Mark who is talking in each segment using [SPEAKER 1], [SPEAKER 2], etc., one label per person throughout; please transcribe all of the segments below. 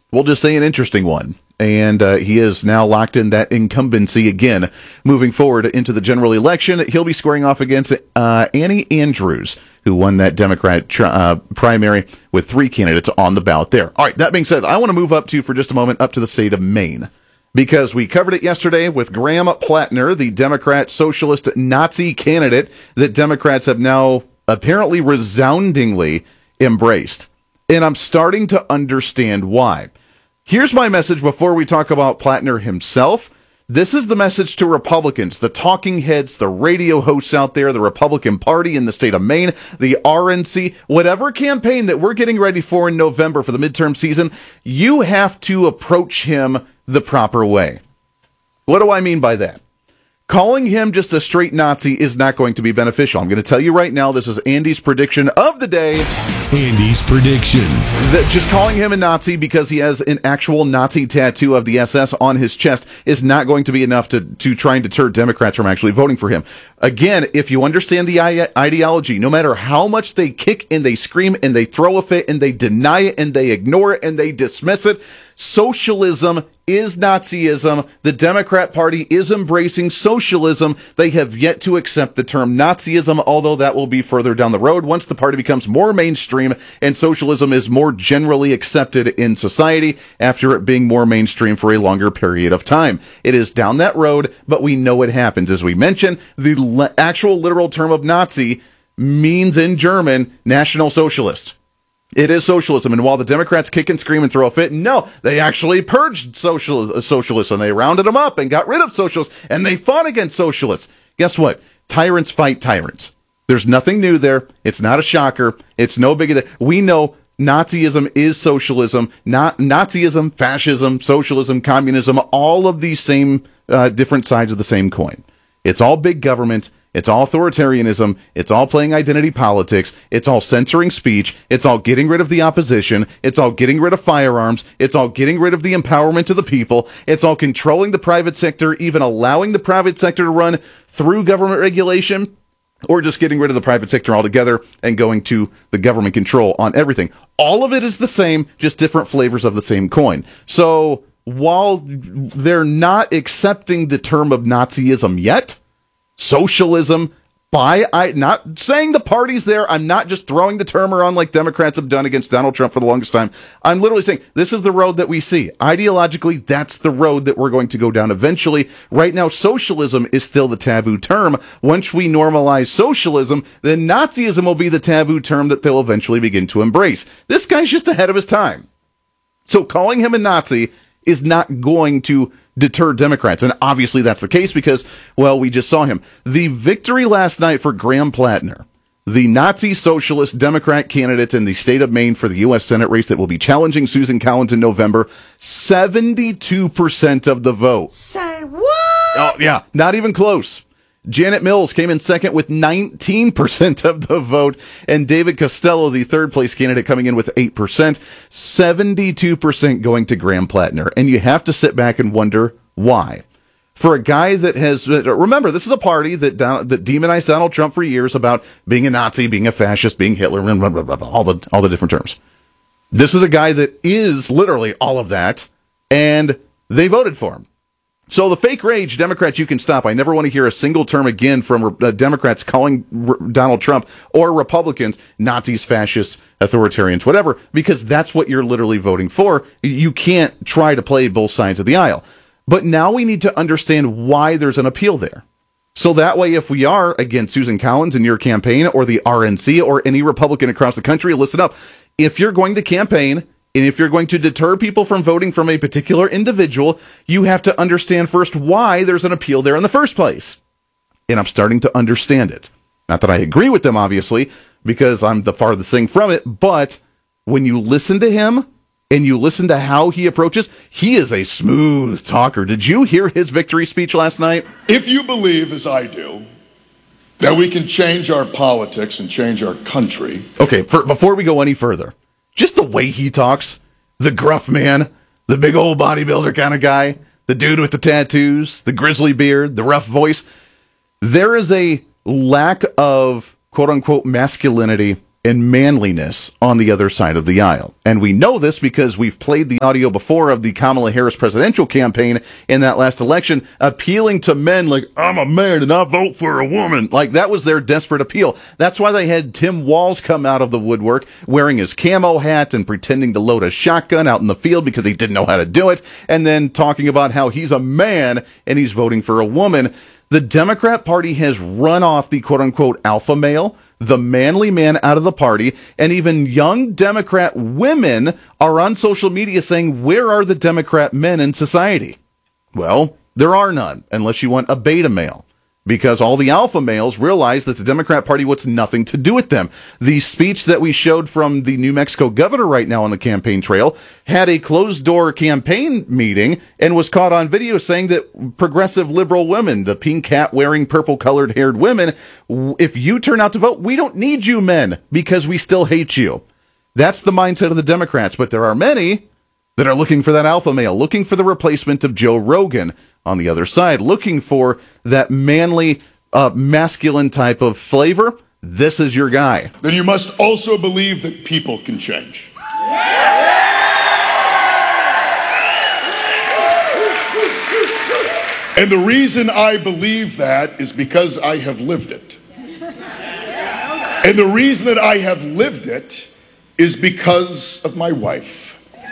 [SPEAKER 1] we'll just say an interesting one. And he is now locked in that incumbency again. Moving forward into the general election, he'll be squaring off against Annie Andrews, who won that Democrat primary with 3 candidates on the ballot there. All right, that being said, I want to move up to, for just a moment, up to the state of Maine. Because we covered it yesterday with Graham Plattner, the Democrat socialist Nazi candidate that Democrats have now apparently resoundingly embraced. And I'm starting to understand why. Here's my message before we talk about Plattner himself. This is the message to Republicans, the talking heads, the radio hosts out there, the Republican Party in the state of Maine, the RNC, whatever campaign that we're getting ready for in November for the midterm season, you have to approach him the proper way. What do I mean by that? Calling him just a straight Nazi is not going to be beneficial. I'm going to tell you right now, this is Andy's prediction of the day.
[SPEAKER 2] Andy's prediction.
[SPEAKER 1] That just calling him a Nazi because he has an actual Nazi tattoo of the SS on his chest is not going to be enough to try and deter Democrats from actually voting for him. Again, if you understand the ideology, no matter how much they kick and they scream and they throw a fit and they deny it and they ignore it and they dismiss it, socialism is Nazism. The Democrat Party is embracing socialism. They have yet to accept the term Nazism, although that will be further down the road once the party becomes more mainstream and socialism is more generally accepted in society after it being more mainstream for a longer period of time. It is down that road, but we know it happens. As we mentioned, the actual literal term of Nazi means in German, National Socialist. It is socialism, and while the Democrats kick and scream and throw a fit, no, they actually purged socialists, and they rounded them up and got rid of socialists, and they fought against socialists. Guess what? Tyrants fight tyrants. There's nothing new there. It's not a shocker. It's no biggie. We know Nazism is socialism, not Nazism, fascism, socialism, communism, all of these same different sides of the same coin. It's all big government. It's all authoritarianism. It's all playing identity politics. It's all censoring speech. It's all getting rid of the opposition. It's all getting rid of firearms. It's all getting rid of the empowerment of the people. It's all controlling the private sector, even allowing the private sector to run through government regulation, or just getting rid of the private sector altogether and going to the government control on everything. All of it is the same, just different flavors of the same coin. So while they're not accepting the term of Nazism yet, socialism, not saying the party's there. I'm not just throwing the term around like Democrats have done against Donald Trump for the longest time. I'm literally saying this is the road that we see. Ideologically, that's the road that we're going to go down eventually. Right now, socialism is still the taboo term. Once we normalize socialism, then Nazism will be the taboo term that they'll eventually begin to embrace. This guy's just ahead of his time. So calling him a Nazi is not going to deter Democrats. And obviously that's the case because, well, we just saw him. The victory last night for Graham Plattner, the Nazi socialist Democrat candidate in the state of Maine for the U.S. Senate race that will be challenging Susan Collins in November, 72% of the vote.
[SPEAKER 3] Say what?
[SPEAKER 1] Oh, yeah, not even close. Janet Mills came in second with 19% of the vote, and David Costello, the third place candidate, coming in with 8%, 72% going to Graham Plattner. And you have to sit back and wonder why. For a guy that has, remember, this is a party that demonized Donald Trump for years about being a Nazi, being a fascist, being Hitler, and blah, blah, blah, blah, all the different terms. This is a guy that is literally all of that, and they voted for him. So the fake rage, Democrats, you can stop. I never want to hear a single term again from Democrats calling Donald Trump or Republicans Nazis, fascists, authoritarians, whatever, because that's what you're literally voting for. You can't try to play both sides of the aisle. But now we need to understand why there's an appeal there. So that way, if we are against Susan Collins in your campaign or the RNC or any Republican across the country, listen up. If you're going to campaign, and if you're going to deter people from voting from a particular individual, you have to understand first why there's an appeal there in the first place. And I'm starting to understand it. Not that I agree with them, obviously, because I'm the farthest thing from it, but when you listen to him and you listen to how he approaches, he is a smooth talker. Did you hear his victory speech last night?
[SPEAKER 4] If you believe, as I do, that we can change our politics and change our country.
[SPEAKER 1] Okay, before we go any further, just the way he talks, the gruff man, the big old bodybuilder kind of guy, the dude with the tattoos, the grizzly beard, the rough voice, there is a lack of quote-unquote masculinity and manliness on the other side of the aisle. And we know this because we've played the audio before of the Kamala Harris presidential campaign in that last election, appealing to men like, I'm a man and I vote for a woman. Like, that was their desperate appeal. That's why they had Tim Walz come out of the woodwork wearing his camo hat and pretending to load a shotgun out in the field because he didn't know how to do it, and then talking about how he's a man and he's voting for a woman. The Democrat Party has run off the quote-unquote alpha male, the manly man, out of the party, and even young Democrat women are on social media saying, where are the Democrat men in society? Well, there are none, unless you want a beta male, because all the alpha males realize that the Democrat Party wants nothing to do with them. The speech that we showed from the New Mexico governor right now on the campaign trail had a closed-door campaign meeting and was caught on video saying that progressive liberal women, the pink hat-wearing, purple-colored haired women, if you turn out to vote, we don't need you men because we still hate you. That's the mindset of the Democrats, but there are many that are looking for that alpha male, looking for the replacement of Joe Rogan on the other side, looking for that manly, masculine type of flavor. This is your guy.
[SPEAKER 4] Then you must also believe that people can change. And the reason I believe that is because I have lived it. And the reason that I have lived it is because of my wife.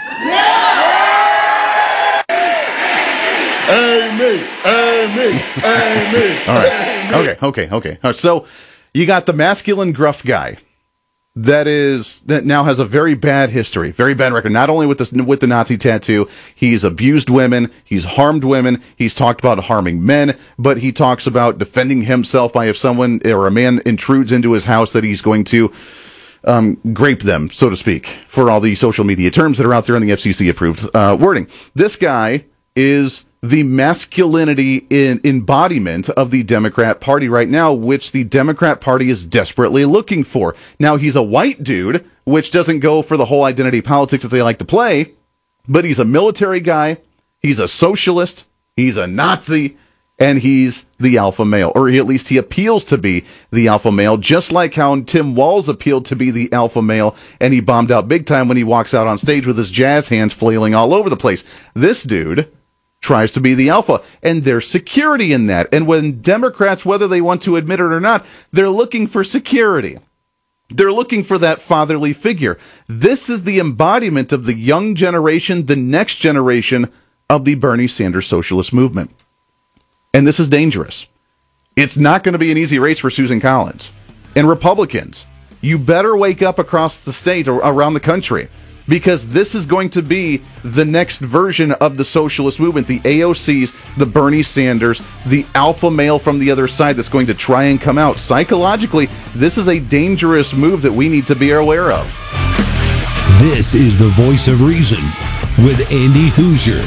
[SPEAKER 4] Amen. Amen. Amen.
[SPEAKER 1] All right. Okay. All right, so you got the masculine gruff guy that now has a very bad history, very bad record. Not only with the Nazi tattoo, he's abused women, he's harmed women, he's talked about harming men, but he talks about defending himself by if someone or a man intrudes into his house that he's going to grape them, so to speak, for all the social media terms that are out there in the FCC approved wording. This guy is the masculinity in embodiment of the Democrat Party right now, which the Democrat Party is desperately looking for. Now, he's a white dude, which doesn't go for the whole identity politics that they like to play, but he's a military guy, he's a socialist, he's a Nazi, and he's the alpha male, or at least he appeals to be the alpha male, just like how Tim Walz appealed to be the alpha male, and he bombed out big time when he walks out on stage with his jazz hands flailing all over the place. This dude tries to be the alpha, and there's security in that. And when Democrats, whether they want to admit it or not, they're looking for security. They're looking for that fatherly figure. This is the embodiment of the young generation, the next generation of the Bernie Sanders socialist movement. And this is dangerous. It's not going to be an easy race for Susan Collins. And Republicans, you better wake up across the state or around the country, because this is going to be the next version of the socialist movement, the AOCs, the Bernie Sanders, the alpha male from the other side that's going to try and come out. Psychologically, this is a dangerous move that we need to be aware of.
[SPEAKER 2] This is the Voice of Reason with Andy Hoosier.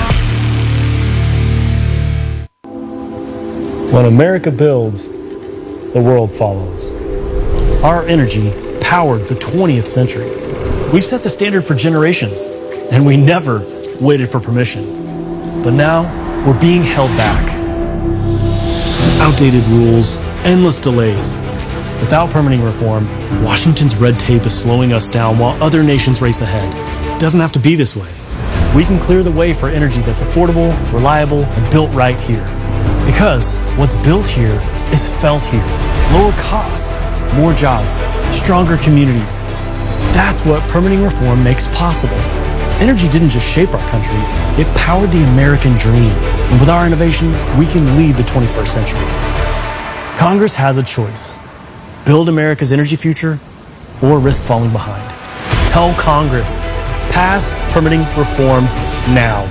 [SPEAKER 3] When America builds, the world follows. Our energy powered the 20th century. We've set the standard for generations, and we never waited for permission. But now, we're being held back. Outdated rules, endless delays. Without permitting reform, Washington's red tape is slowing us down while other nations race ahead. It doesn't have to be this way. We can clear the way for energy that's affordable, reliable, and built right here. Because what's built here is felt here. Lower costs, more jobs, stronger communities. That's what permitting reform makes possible. Energy didn't just shape our country, it powered the American dream. And with our innovation, we can lead the 21st century. Congress has a choice. Build America's energy future or risk falling behind. Tell Congress, pass permitting reform now.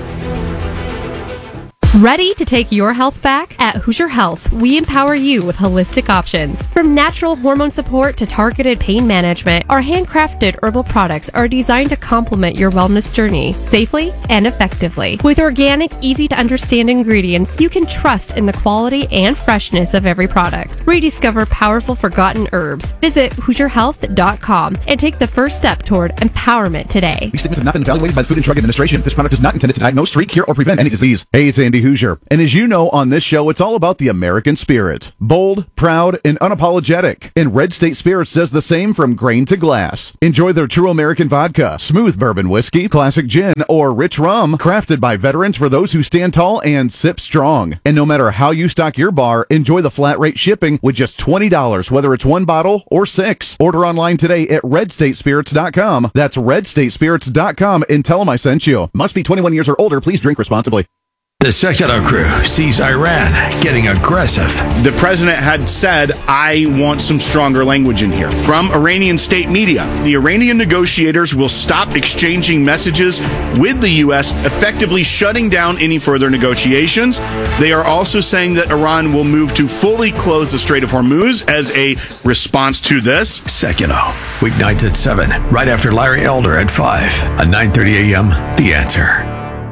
[SPEAKER 5] Ready to take your health back? At Hoosier Health, we empower you with holistic options. From natural hormone support to targeted pain management, our handcrafted herbal products are designed to complement your wellness journey safely and effectively. With organic, easy-to-understand ingredients, you can trust in the quality and freshness of every product. Rediscover powerful forgotten herbs. Visit HoosierHealth.com and take the first step toward empowerment today.
[SPEAKER 1] These statements have not been evaluated by the Food and Drug Administration. This product is not intended to diagnose, treat, cure, or prevent any disease. Hey, it's Andy Hoosier, and as you know, on this show, it's all about the American spirit. Bold, proud, and unapologetic. And Red State Spirits does the same from grain to glass. Enjoy their true American vodka, smooth bourbon whiskey, classic gin, or rich rum, crafted by veterans for those who stand tall and sip strong. And no matter how you stock your bar, enjoy the flat rate shipping with just $20, whether it's one bottle or 6. Order online today at redstatespirits.com. That's redstatespirits.com and tell them I sent you. Must be 21 years or older. Please drink responsibly.
[SPEAKER 2] The Secular Crew sees Iran getting aggressive.
[SPEAKER 6] The president had said, I want some stronger language in here. From Iranian state media, the Iranian negotiators will stop exchanging messages with the U.S., effectively shutting down any further negotiations. They are also saying that Iran will move to fully close the Strait of Hormuz as a response to this.
[SPEAKER 2] Secular, weeknights at 7, right after Larry Elder at 5, on 9:30 a.m., The Answer.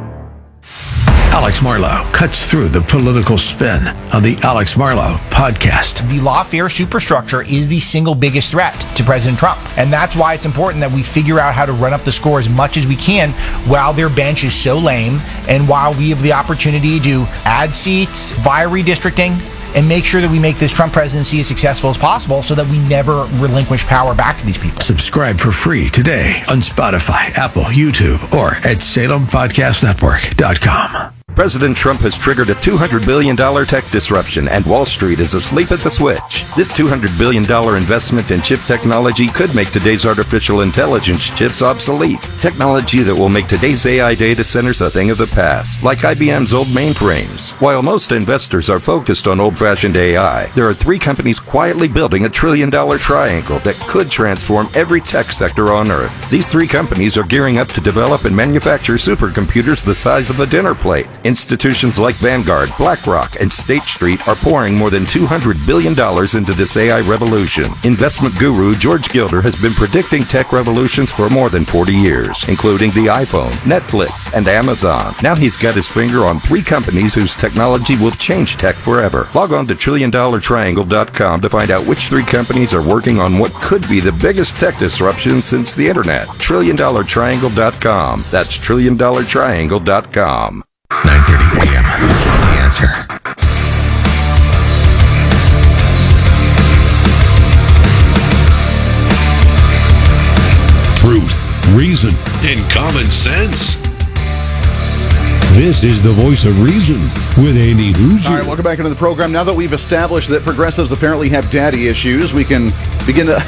[SPEAKER 2] Alex Marlow cuts through the political spin on the Alex Marlow podcast.
[SPEAKER 7] The lawfare superstructure is the single biggest threat to President Trump. And that's why it's important that we figure out how to run up the score as much as we can while their bench is so lame and while we have the opportunity to add seats via redistricting and make sure that we make this Trump presidency as successful as possible so that we never relinquish power back to these people.
[SPEAKER 2] Subscribe for free today on Spotify, Apple, YouTube, or at SalemPodcastNetwork.com.
[SPEAKER 8] President Trump has triggered a $200 billion tech disruption, and Wall Street is asleep at the switch. This $200 billion investment in chip technology could make today's artificial intelligence chips obsolete. Technology that will make today's AI data centers a thing of the past, like IBM's old mainframes. While most investors are focused on old-fashioned AI, there are 3 companies quietly building a $1 trillion triangle that could transform every tech sector on Earth. These 3 companies are gearing up to develop and manufacture supercomputers the size of a dinner plate. Institutions like Vanguard, BlackRock, and State Street are pouring more than $200 billion into this AI revolution. Investment guru George Gilder has been predicting tech revolutions for more than 40 years, including the iPhone, Netflix, and Amazon. Now he's got his finger on 3 companies whose technology will change tech forever. Log on to TrillionDollarTriangle.com to find out which 3 companies are working on what could be the biggest tech disruption since the internet. TrillionDollarTriangle.com. That's TrillionDollarTriangle.com.
[SPEAKER 2] 9:30 a.m. The Answer. Truth, reason, and common sense. This is the voice of reason with Andy Hoosier.
[SPEAKER 1] All right, welcome back into the program. Now that we've established that progressives apparently have daddy issues, we can begin to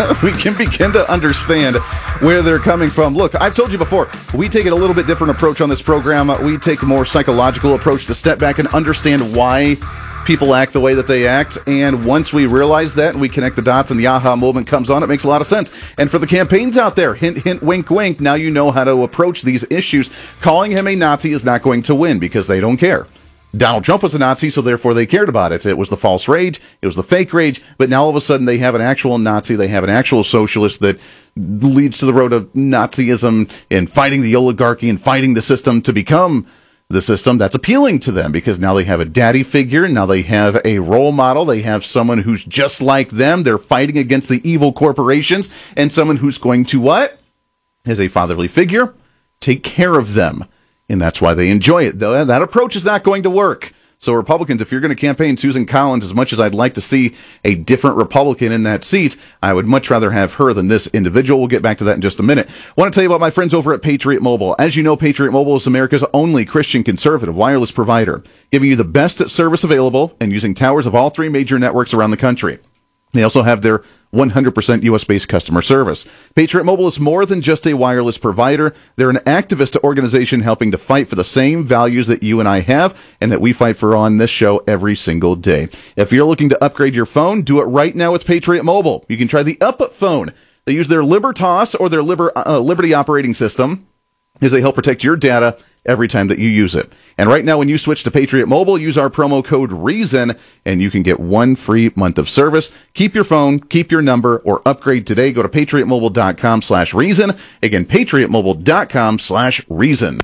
[SPEAKER 1] understand where they're coming from. Look, I've told you before, we take a little bit different approach on this program. We take a more psychological approach to step back and understand why people act the way that they act. And once we realize that and we connect the dots and the aha moment comes on, it makes a lot of sense. And for the campaigns out there, hint, hint, wink, wink, now you know how to approach these issues. Calling him a Nazi is not going to win because they don't care. Donald Trump was a Nazi, so therefore they cared about it. It was the false rage. It was the fake rage. But now all of a sudden they have an actual Nazi. They have an actual socialist that leads to the road of Nazism and fighting the oligarchy and fighting the system to become the system. That's appealing to them because now they have a daddy figure. Now they have a role model. They have someone who's just like them. They're fighting against the evil corporations and someone who's going to what? As a fatherly figure, take care of them. And that's why they enjoy it. That approach is not going to work. So Republicans, if you're going to campaign Susan Collins, as much as I'd like to see a different Republican in that seat, I would much rather have her than this individual. We'll get back to that in just a minute. I want to tell you about my friends over at Patriot Mobile. As you know, Patriot Mobile is America's only Christian conservative wireless provider, giving you the best service available and using towers of all 3 major networks around the country. They also have their 100% U.S.-based customer service. Patriot Mobile is more than just a wireless provider. They're an activist organization helping to fight for the same values that you and I have and that we fight for on this show every single day. If you're looking to upgrade your phone, do it right now with Patriot Mobile. You can try the Up phone. They use their Libertas or their Liberty operating system as they help protect your data every time that you use it. And right now, when you switch to Patriot Mobile, use our promo code REASON, and you can get 1 free month of service. Keep your phone, keep your number, or upgrade today. Go to patriotmobile.com/reason. Again, patriotmobile.com/reason.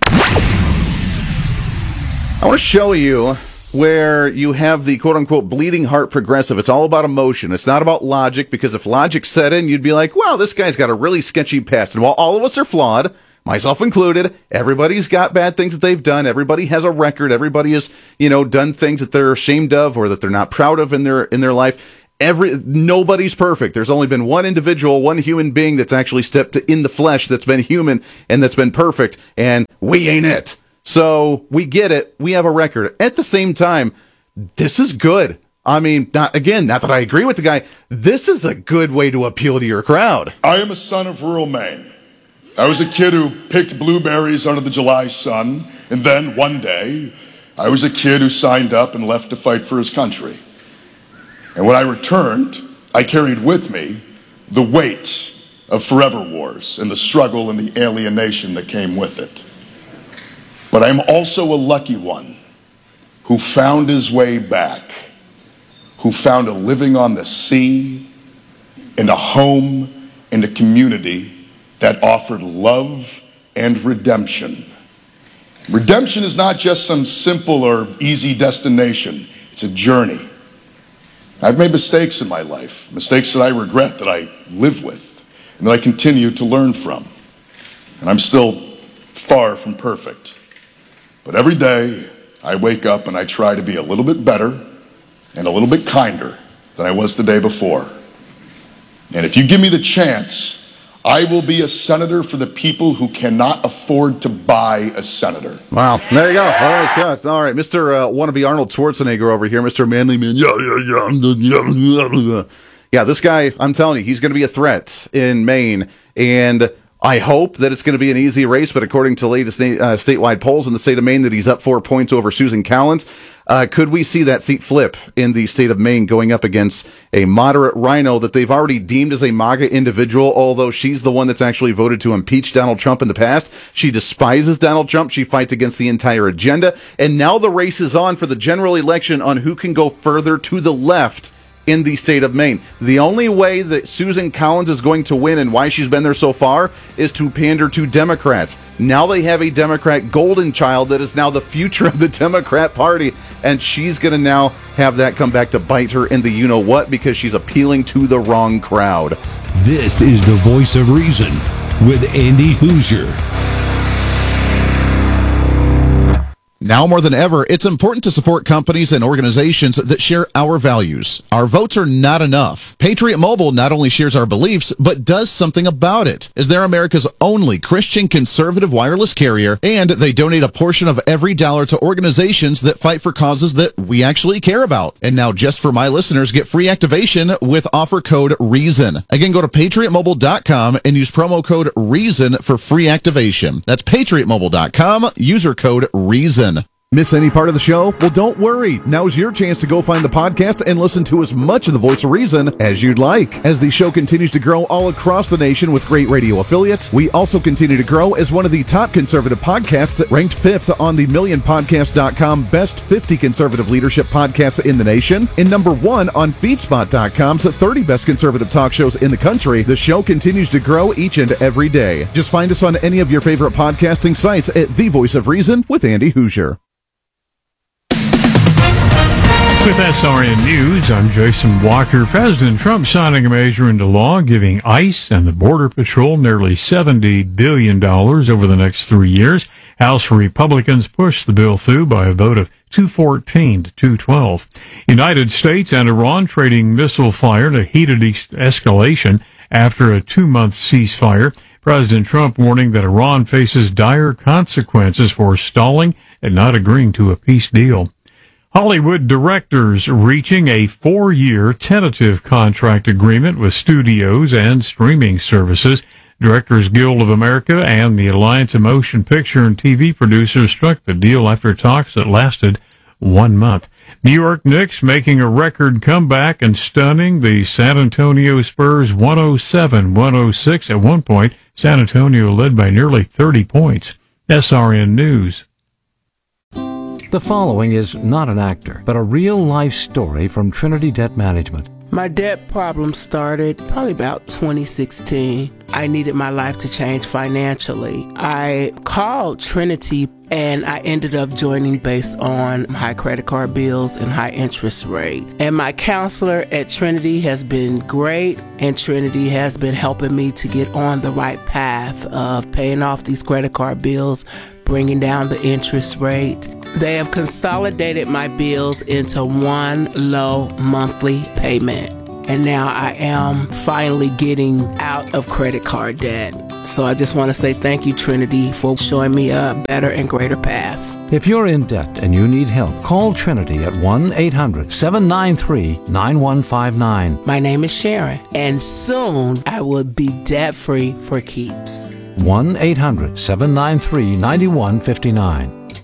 [SPEAKER 1] I want to show you where you have the quote-unquote bleeding heart progressive. It's all about emotion. It's not about logic, because if logic set in, you'd be like, well, this guy's got a really sketchy past. And while all of us are flawed, myself included, everybody's got bad things that they've done. Everybody has a record. Everybody has, done things that they're ashamed of or that they're not proud of in their life. Nobody's perfect. There's only been one individual, one human being that's actually stepped in the flesh, that's been human and that's been perfect, and we ain't it. So we get it. We have a record. At the same time, this is good. I mean, not that I agree with the guy. This is a good way to appeal to your crowd.
[SPEAKER 4] I am a son of rural Maine. I was a kid who picked blueberries under the July sun, and then one day, I was a kid who signed up and left to fight for his country. And when I returned, I carried with me the weight of forever wars and the struggle and the alienation that came with it. But I'm also a lucky one who found his way back, who found a living on the sea and a home and a community that offered love and redemption. Redemption is not just some simple or easy destination. It's a journey. I've made mistakes in my life, mistakes that I regret, that I live with, and that I continue to learn from. And I'm still far from perfect. But every day, I wake up and I try to be a little bit better and a little bit kinder than I was the day before. And if you give me the chance, I will be a senator for the people who cannot afford to buy a senator.
[SPEAKER 1] Wow. There you go. All right, guys. All right. Mr. Wannabe Arnold Schwarzenegger over here. Mr. Manly Man. Yeah, this guy, I'm telling you, he's going to be a threat in Maine. And I hope that it's going to be an easy race, but according to latest statewide polls in the state of Maine, that he's up 4 points over Susan Collins. Could we see that seat flip in the state of Maine going up against a moderate rhino that they've already deemed as a MAGA individual, although she's the one that's actually voted to impeach Donald Trump in the past? She despises Donald Trump. She fights against the entire agenda. And now the race is on for the general election on who can go further to the left in the state of Maine. The only way that Susan Collins is going to win and why she's been there so far is to pander to Democrats. Now they have a Democrat golden child that is now the future of the Democrat Party, and she's going to now have that come back to bite her in the you-know-what because she's appealing to the wrong crowd.
[SPEAKER 9] This is the Voice of Reason with Andy Hoosier.
[SPEAKER 1] Now more than ever, it's important to support companies and organizations that share our values. Our votes are not enough. Patriot Mobile not only shares our beliefs, but does something about it, as they're America's only Christian conservative wireless carrier, and they donate a portion of every dollar to organizations that fight for causes that we actually care about. And now, just for my listeners, get free activation with offer code REASON. Again, go to patriotmobile.com and use promo code REASON for free activation. That's patriotmobile.com, user code REASON. Miss any part of the show? Well, don't worry. Now's your chance to go find the podcast and listen to as much of the Voice of Reason as you'd like. As the show continues to grow all across the nation with great radio affiliates, we also continue to grow as one of the top conservative podcasts, ranked 5th on the MillionPodcast.com Best 50 Conservative Leadership Podcasts in the nation, and number 1 on FeedSpot.com's 30 Best Conservative Talk Shows in the country. The show continues to grow each and every day. Just find us on any of your favorite podcasting sites at The Voice of Reason with Andy Hoosier.
[SPEAKER 10] With SRN News, I'm Jason Walker. President Trump signing a measure into law giving ICE and the Border Patrol nearly $70 billion over the next 3 years. House Republicans pushed the bill through by a vote of 214 to 212. United States and Iran trading missile fire to heated escalation after a 2-month ceasefire. President Trump warning that Iran faces dire consequences for stalling and not agreeing to a peace deal. Hollywood directors reaching a 4-year tentative contract agreement with studios and streaming services. Directors Guild of America and the Alliance of Motion Picture and TV Producers struck the deal after talks that lasted 1 month. New York Knicks making a record comeback and stunning the San Antonio Spurs 107-106. At one point, San Antonio led by nearly 30 points. SRN News.
[SPEAKER 11] The following is not an actor, but a real-life story from Trinity Debt Management.
[SPEAKER 12] My debt problem started probably about 2016. I needed my life to change financially. I called Trinity and I ended up joining based on high credit card bills and high interest rate. And my counselor at Trinity has been great, and Trinity has been helping me to get on the right path of paying off these credit card bills, bringing down the interest rate. They have consolidated my bills into one low monthly payment. And now I am finally getting out of credit card debt. So I just want to say thank you, Trinity, for showing me a better and greater path.
[SPEAKER 11] If you're in debt and you need help, call Trinity at 1-800-793-9159.
[SPEAKER 12] My name is Sharon, and soon I will be debt-free for keeps.
[SPEAKER 11] 1-800-793-9159.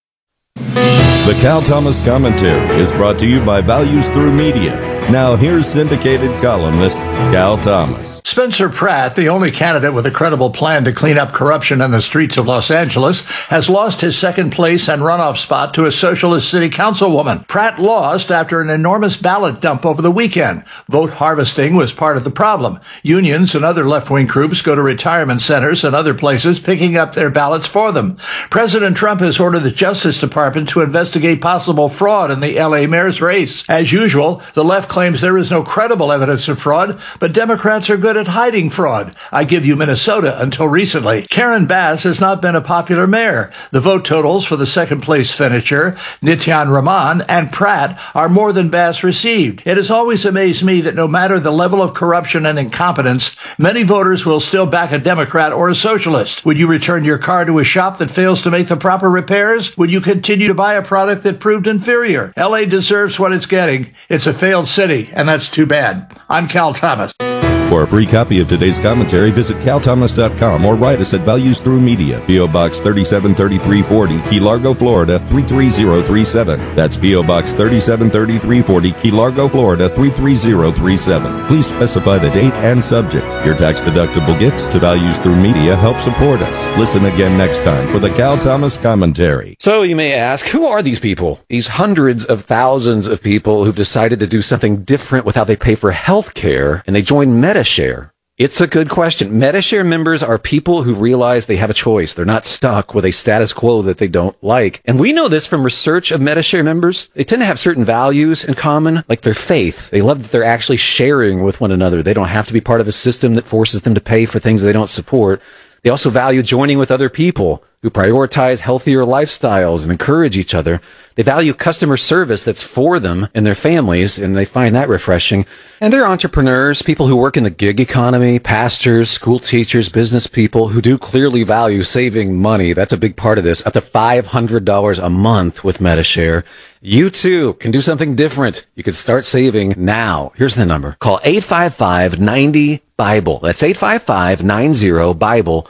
[SPEAKER 13] The Cal Thomas Commentary is brought to you by Values Through Media. Now here's syndicated columnist Cal Thomas.
[SPEAKER 2] Spencer Pratt, the only candidate with a credible plan to clean up corruption in the streets of Los Angeles, has lost his second place and runoff spot to a socialist city councilwoman. Pratt lost after an enormous ballot dump over the weekend. Vote harvesting was part of the problem. Unions and other left-wing groups go to retirement centers and other places picking up their ballots for them. President Trump has ordered the Justice Department to investigate possible fraud in the LA mayor's race. As usual, the left claims there is no credible evidence of fraud, but Democrats are good at hiding fraud. I give you Minnesota until recently. Karen Bass has not been a popular mayor. The vote totals for the second place finisher, Nityan Raman, and Pratt are more than Bass received. It has always amazed me that no matter the level of corruption and incompetence, many voters will still back a Democrat or a socialist. Would you return your car to a shop that fails to make the proper repairs? Would you continue to buy a product that proved inferior? LA deserves what it's getting. It's a failed city, and that's too bad. I'm Cal Thomas.
[SPEAKER 13] For a free copy of today's commentary, visit calthomas.com or write us at Values Through Media, P.O. Box 373340, Key Largo, Florida 33037. That's P.O. Box 373340, Key Largo, Florida 33037. Please specify the date and subject. Your tax-deductible gifts to Values Through Media help support us. Listen again next time for the Cal Thomas Commentary.
[SPEAKER 14] So you may ask, who are these people? These hundreds of thousands of people who've decided to do something different with how they pay for health care, and they join MetaShare. It's a good question. MetaShare members are people who realize they have a choice. They're not stuck with a status quo that they don't like. And we know this from research of MetaShare members. They tend to have certain values in common, like their faith. They love that they're actually sharing with one another. They don't have to be part of a system that forces them to pay for things they don't support. They also value joining with other people who prioritize healthier lifestyles and encourage each other. They value customer service that's for them and their families, and they find that refreshing. And they're entrepreneurs, people who work in the gig economy, pastors, school teachers, business people who do clearly value saving money. That's a big part of this, up to $500 a month with MetaShare. You too can do something different. You can start saving now. Here's the number. Call 855-90-BIBLE. That's 855-90-BIBLE.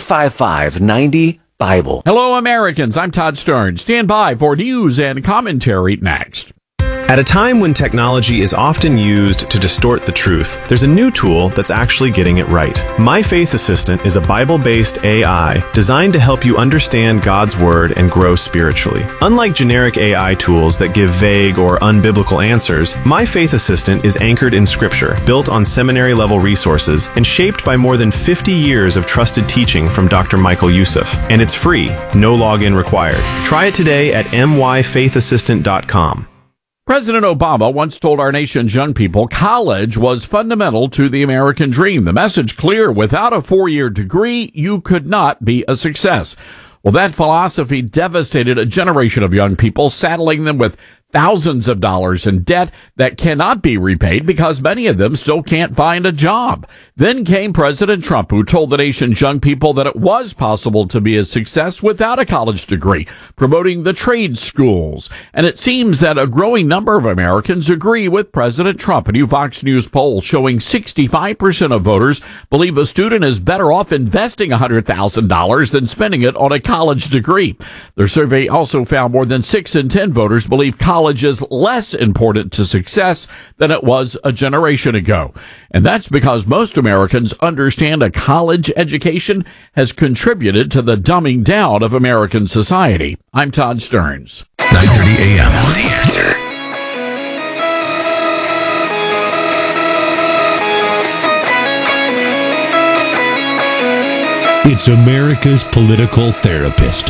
[SPEAKER 14] 855-90-BIBLE.
[SPEAKER 15] Hello, Americans. I'm Todd Stern. Stand by for news and commentary next.
[SPEAKER 16] At a time when technology is often used to distort the truth, there's a new tool that's actually getting it right. My Faith Assistant is a Bible-based AI designed to help you understand God's Word and grow spiritually. Unlike generic AI tools that give vague or unbiblical answers, My Faith Assistant is anchored in Scripture, built on seminary-level resources, and shaped by more than 50 years of trusted teaching from Dr. Michael Youssef. And it's free, no login required. Try it today at myfaithassistant.com.
[SPEAKER 15] President Obama once told our nation's young people college was fundamental to the American dream. The message clear: without a four-year degree, you could not be a success. Well, that philosophy devastated a generation of young people, saddling them with thousands of dollars in debt that cannot be repaid because many of them still can't find a job. Then came President Trump, who told the nation's young people that it was possible to be a success without a college degree, promoting the trade schools. And it seems that a growing number of Americans agree with President Trump. A new Fox News poll showing 65% of voters believe a student is better off investing $100,000 than spending it on a college degree. Their survey also found more than 6 in 10 voters believe college is less important to success than it was a generation ago. And that's because most Americans understand a college education has contributed to the dumbing down of American society. I'm Todd Stearns.
[SPEAKER 2] 9:30 a.m. The Answer.
[SPEAKER 9] It's America's political therapist.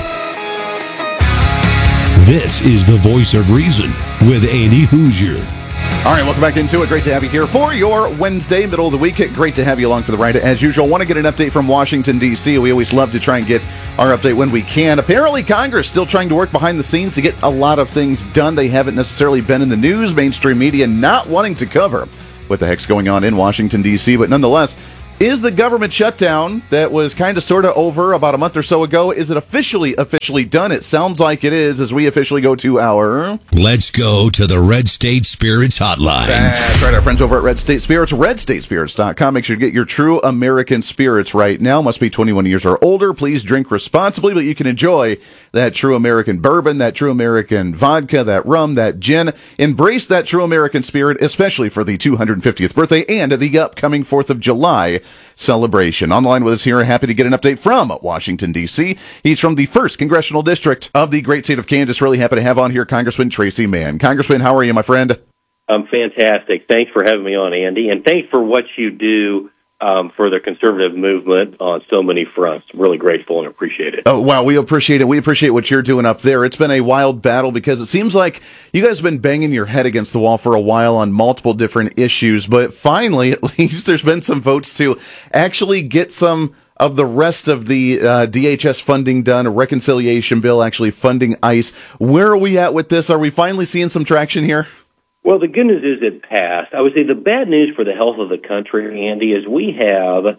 [SPEAKER 9] This is the Voice of Reason with Andy Hoosier.
[SPEAKER 1] All right, welcome back into it. Great to have you here for your Wednesday, middle of the week. Great to have you along for the ride. As usual, want to get an update from Washington, D.C. We always love to try and get our update when we can. Apparently, Congress still trying to work behind the scenes to get a lot of things done. They haven't necessarily been in the news, mainstream media not wanting to cover what the heck's going on in Washington, D.C., but nonetheless, is the government shutdown that was kind of sort of over about a month or so ago, is it officially done? It sounds like it is as we officially go to our...
[SPEAKER 9] Let's go to the Red State Spirits Hotline.
[SPEAKER 1] That's right, our friends over at Red State Spirits, redstatespirits.com. Make sure to get your true American spirits right now. Must be 21 years or older. Please drink responsibly, but you can enjoy that true American bourbon, that true American vodka, that rum, that gin. Embrace that true American spirit, especially for the 250th birthday and the upcoming 4th of July celebration. Online with us here, happy to get an update from Washington, D.C. He's from the 1st Congressional District of the great state of Kansas. Really happy to have on here Congressman Tracy Mann. Congressman, how are you, my friend?
[SPEAKER 17] I'm fantastic. Thanks for having me on, Andy, and thanks for what you do for the conservative movement on so many fronts. Really grateful and appreciate it.
[SPEAKER 1] Oh, wow, we appreciate it. We appreciate what you're doing up there. It's been a wild battle because it seems like you guys have been banging your head against the wall for a while on multiple different issues, but finally, at least, there's been some votes to actually get some of the rest of the DHS funding done, a reconciliation bill actually funding ICE. Where are we at with this? Are we finally seeing some traction here?
[SPEAKER 17] Well, the good news is it passed. I would say the bad news for the health of the country, Andy, is we don't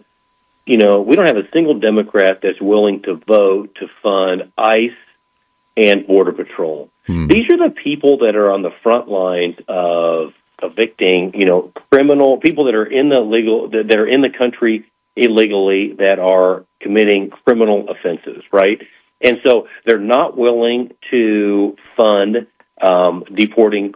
[SPEAKER 17] have a single Democrat that's willing to vote to fund ICE and Border Patrol. These are the people that are on the front lines of evicting, criminal people that are in the country illegally that are committing criminal offenses, right? And so they're not willing to fund deporting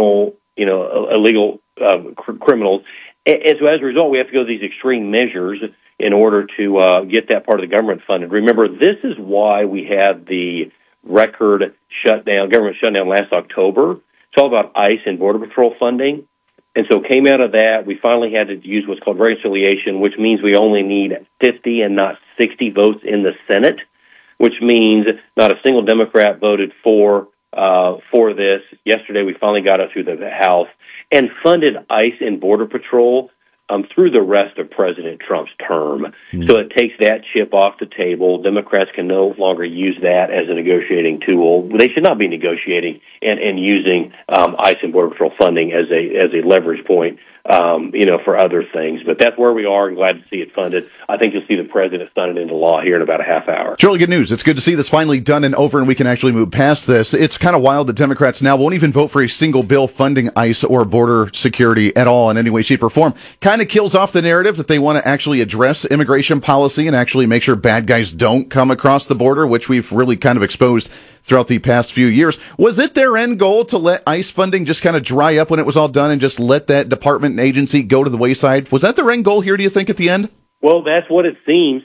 [SPEAKER 17] illegal criminals. And so as a result, we have to go to these extreme measures in order to get that part of the government funded. Remember, this is why we had the record government shutdown last October. It's all about ICE and Border Patrol funding. And so came out of that, we finally had to use what's called reconciliation, which means we only need 50 and not 60 votes in the Senate, which means not a single Democrat voted for this. Yesterday, we finally got it through the House and funded ICE and Border Patrol through the rest of President Trump's term. So it takes that chip off the table. Democrats can no longer use that as a negotiating tool. They should not be negotiating and using ICE and Border Patrol funding as a leverage point, for other things. But that's where we are, and glad to see it funded. I think you'll see the president sign it into law here in about a half hour.
[SPEAKER 1] It's really good news. It's good to see this finally done and over, and we can actually move past this. It's kind of wild that Democrats now won't even vote for a single bill funding ICE or border security at all in any way, shape, or form. Kind of kills off the narrative that they want to actually address immigration policy and actually make sure bad guys don't come across the border, which we've really kind of exposed throughout the past few years. Was it their end goal to let ICE funding just kind of dry up when it was all done and just let that department and agency go to the wayside? Was that their end goal here, do you think, at the end?
[SPEAKER 17] Well, that's what it seems.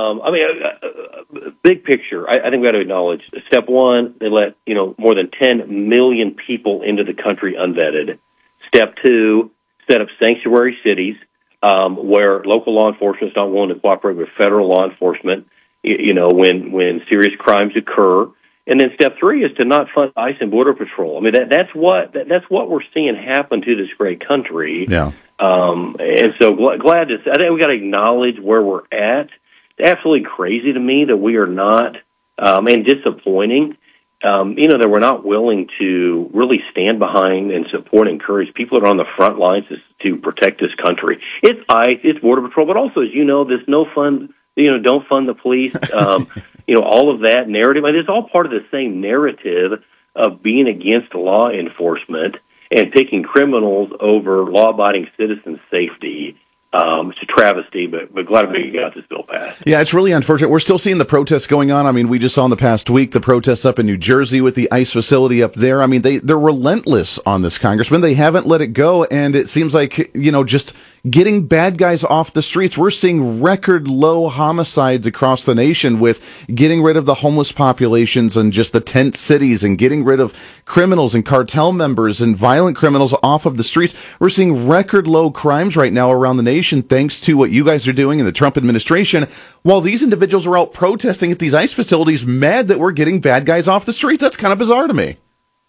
[SPEAKER 17] Big picture, I think we got to acknowledge, step one, they let more than 10 million people into the country unvetted. Step two, set up sanctuary cities where local law enforcement is not willing to cooperate with federal law enforcement, when serious crimes occur. And then step three is to not fund ICE and Border Patrol. I mean, that's what we're seeing happen to this great country.
[SPEAKER 1] Yeah.
[SPEAKER 17] And so glad to. I think we got to acknowledge where we're at. It's absolutely crazy to me that we are not, and disappointing. That we're not willing to really stand behind and support and encourage people that are on the front lines to protect this country. It's ICE, it's Border Patrol, but also, as you know, this don't fund the police. All of that narrative. I mean, it's all part of the same narrative of being against law enforcement and picking criminals over law-abiding citizens' safety. It's a travesty, but glad we got this bill passed.
[SPEAKER 1] Yeah, it's really unfortunate. We're still seeing the protests going on. I mean, we just saw in the past week the protests up in New Jersey with the ICE facility up there. I mean, they're relentless on this, Congressman. They haven't let it go, and it seems like, just getting bad guys off the streets. We're seeing record low homicides across the nation with getting rid of the homeless populations and just the tent cities and getting rid of criminals and cartel members and violent criminals off of the streets. We're seeing record low crimes right now around the nation thanks to what you guys are doing in the Trump administration, while these individuals are out protesting at these ICE facilities mad that we're getting bad guys off the streets. That's kind of bizarre to me.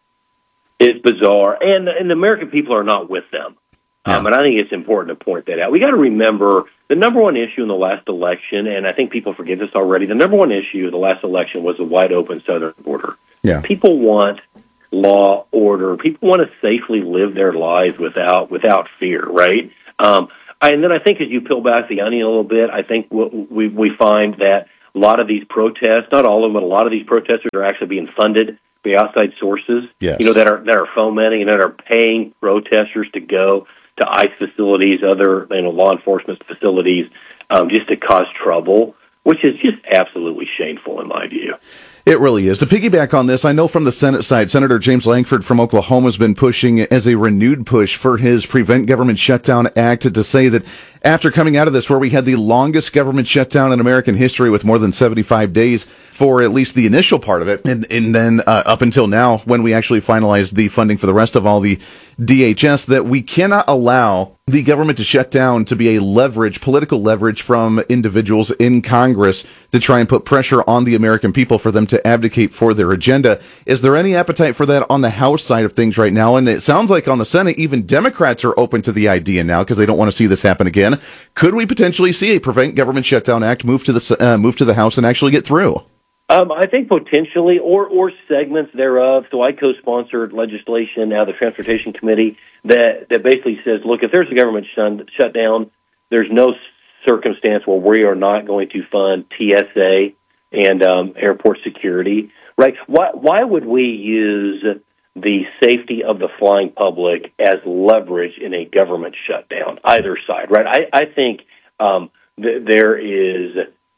[SPEAKER 17] It's bizarre, and the American people are not with them. And I think it's important to point that out. We got to remember the number one issue in the last election, and I think people forget this already. The number one issue in the last election was the wide open southern border.
[SPEAKER 1] Yeah.
[SPEAKER 17] People want law, order. People want to safely live their lives without fear, right? And then I think as you peel back the onion a little bit, I think we find that a lot of these protests, not all of them, but a lot of these protesters are actually being funded by outside sources,
[SPEAKER 1] yes,
[SPEAKER 17] that are fomenting and that are paying protesters to go to ICE facilities, other law enforcement facilities, just to cause trouble, which is just absolutely shameful in my view.
[SPEAKER 1] It really is. To piggyback on this, I know from the Senate side, Senator James Lankford from Oklahoma has been pushing as a renewed push for his Prevent Government Shutdown Act to say that after coming out of this, where we had the longest government shutdown in American history with more than 75 days for at least the initial part of it, and then up until now, when we actually finalized the funding for the rest of all the DHS, that we cannot allow the government to shut down to be a political leverage from individuals in Congress to try and put pressure on the American people for them to abdicate for their agenda. Is there any appetite for that on the House side of things right now? And it sounds like on the Senate, even Democrats are open to the idea now because they don't want to see this happen again. Could we potentially see a Prevent Government Shutdown Act move to the House and actually get through?
[SPEAKER 17] I think potentially, or segments thereof. So I co-sponsored legislation now the Transportation Committee that basically says, look, if there's a government shutdown, there's no circumstance where we are not going to fund TSA and airport security. Right? Why would we use the safety of the flying public as leverage in a government shutdown? Either side, right? I think there is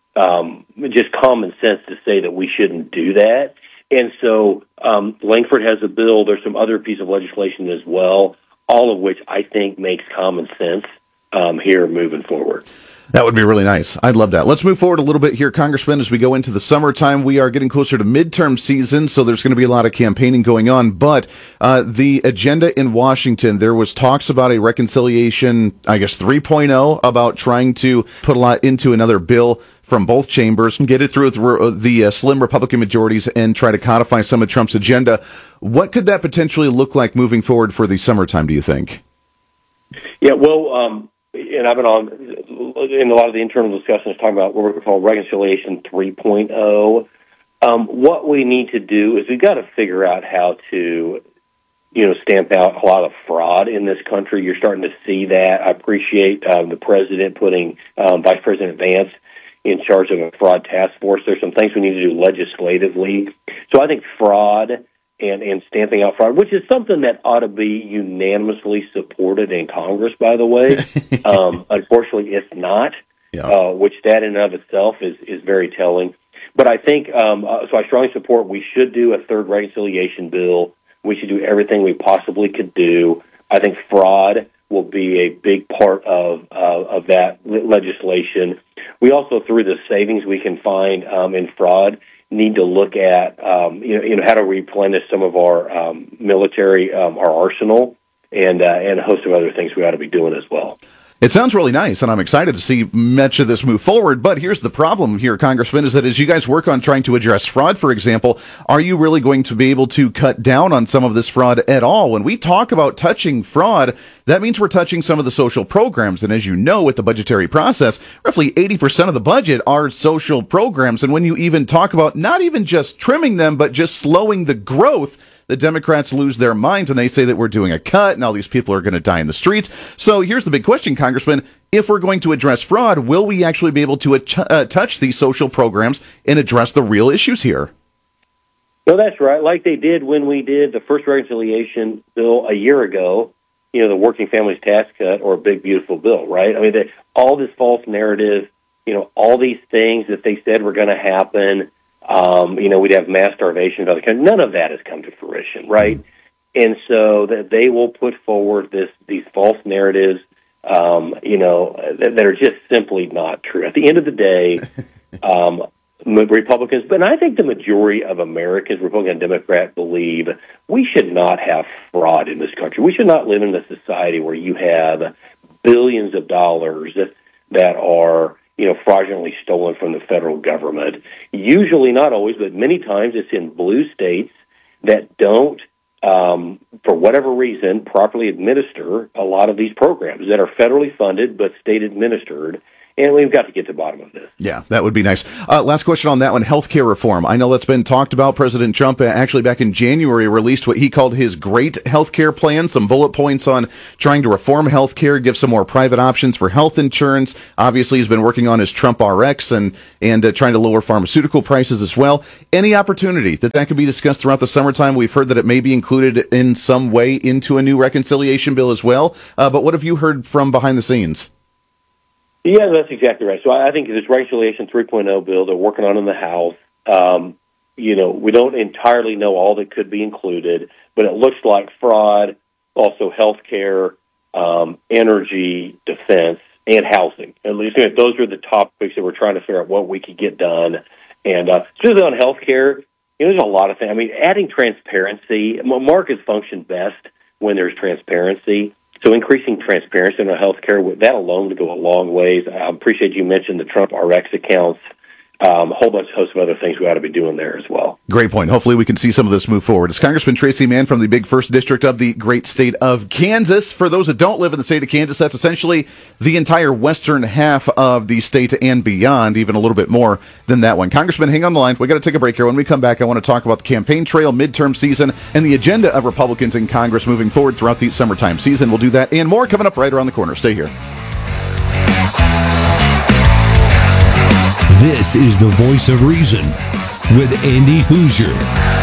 [SPEAKER 17] just common sense to say that we shouldn't do that. And so Lankford has a bill. There's some other piece of legislation as well, all of which I think makes common sense here moving forward.
[SPEAKER 1] That would be really nice. I'd love that. Let's move forward a little bit here, Congressman, as we go into the summertime. We are getting closer to midterm season, so there's going to be a lot of campaigning going on. But the agenda in Washington, there was talks about a reconciliation, I guess 3.0, about trying to put a lot into another bill from both chambers and get it through the slim Republican majorities and try to codify some of Trump's agenda. What could that potentially look like moving forward for the summertime, do you think?
[SPEAKER 17] Yeah, well, and I've been on in a lot of the internal discussions talking about what we call Reconciliation 3.0. What we need to do is we've got to figure out how to, stamp out a lot of fraud in this country. You're starting to see that. I appreciate the president putting Vice President Vance in charge of a fraud task force. There's some things we need to do legislatively. So I think fraud and stamping out fraud, which is something that ought to be unanimously supported in Congress, by the way. Unfortunately, it's not, which that in and of itself is very telling. But I think, so I strongly support we should do a third reconciliation bill. We should do everything we possibly could do. I think fraud will be a big part of that legislation. We also, through the savings we can find in fraud, need to look at how to replenish some of our military, our arsenal, and a host of other things we ought to be doing as well.
[SPEAKER 1] It sounds really nice, and I'm excited to see much of this move forward, but here's the problem here, Congressman, is that as you guys work on trying to address fraud, for example, are you really going to be able to cut down on some of this fraud at all? When we talk about touching fraud, that means we're touching some of the social programs, and as you know, with the budgetary process, roughly 80% of the budget are social programs, and when you even talk about not even just trimming them, but just slowing the growth, the Democrats lose their minds and they say that we're doing a cut and all these people are going to die in the streets. So here's the big question, Congressman. If we're going to address fraud, will we actually be able to touch these social programs and address the real issues here?
[SPEAKER 17] Well, that's right. Like they did when we did the first reconciliation bill a year ago, the Working Families Tax Cut or Big Beautiful Bill, right? I mean, all this false narrative, all these things that they said were going to happen, we'd have mass starvation of other countries. None of that has come to fruition, right? Mm-hmm. And so that they will put forward these false narratives that are just simply not true. At the end of the day, Republicans, but I think the majority of Americans, Republican and Democrat, believe we should not have fraud in this country. We should not live in a society where you have billions of dollars that are, fraudulently stolen from the federal government. Usually, not always, but many times it's in blue states that don't, for whatever reason, properly administer a lot of these programs that are federally funded but state administered. And we've got to get to the bottom of this.
[SPEAKER 1] Yeah, that would be nice. Last question on that one, healthcare reform. I know that's been talked about. President Trump actually back in January released what he called his great healthcare plan, some bullet points on trying to reform healthcare, give some more private options for health insurance. Obviously, he's been working on his Trump RX and trying to lower pharmaceutical prices as well. Any opportunity that could be discussed throughout the summertime? We've heard that it may be included in some way into a new reconciliation bill as well. But what have you heard from behind the scenes?
[SPEAKER 17] Yeah, that's exactly right. So I think this Reconciliation 3.0 bill they're working on in the House, we don't entirely know all that could be included, but it looks like fraud, also health care, energy, defense, and housing. At least those are the topics that we're trying to figure out what we could get done. And specifically on health care, there's a lot of things. I mean, adding transparency, markets function best when there's transparency. So increasing transparency in our healthcare, that alone would go a long ways. I appreciate you mentioned the Trump RX accounts. A whole host of other things we ought to be doing there as well.
[SPEAKER 1] Great point. Hopefully we can see some of this move forward. It's Congressman Tracy Mann from the big 1st District of the great state of Kansas. For those that don't live in the state of Kansas, that's essentially the entire western half of the state and beyond, even a little bit more than that one. Congressman, hang on the line. We got to take a break here. When we come back, I want to talk about the campaign trail, midterm season, and the agenda of Republicans in Congress moving forward throughout the summertime season. We'll do that and more coming up right around the corner. Stay here.
[SPEAKER 9] This is the Voice of Reason with Andy Hoosier.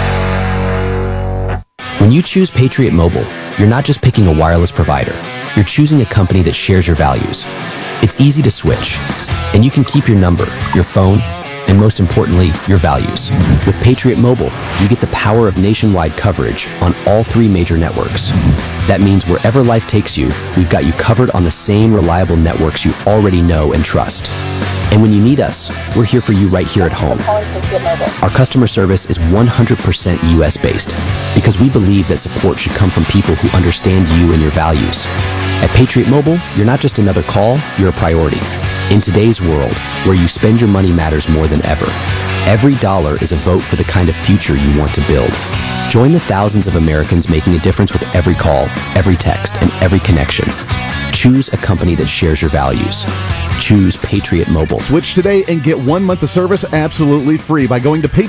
[SPEAKER 18] When you choose Patriot Mobile, you're not just picking a wireless provider. You're choosing a company that shares your values. It's easy to switch, and you can keep your number, your phone, and most importantly, your values. With Patriot Mobile, you get the power of nationwide coverage on all 3 major networks. That means wherever life takes you, we've got you covered on the same reliable networks you already know and trust. And when you need us, we're here for you right here at home. Our customer service is 100% US-based because we believe that support should come from people who understand you and your values. At Patriot Mobile, you're not just another call, you're a priority. In today's world, where you spend your money matters more than ever, every dollar is a vote for the kind of future you want to build. Join the thousands of Americans making a difference with every call, every text, and every connection. Choose a company that shares your values. Choose Patriot Mobile.
[SPEAKER 1] Switch today and get 1 month of service absolutely free by going to